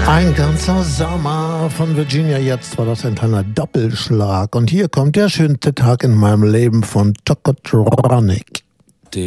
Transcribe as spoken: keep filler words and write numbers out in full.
Ein ganzer Sommer von Virginia, jetzt war das ein kleiner Doppelschlag. Und hier kommt der schönste Tag in meinem Leben von Tokotronic.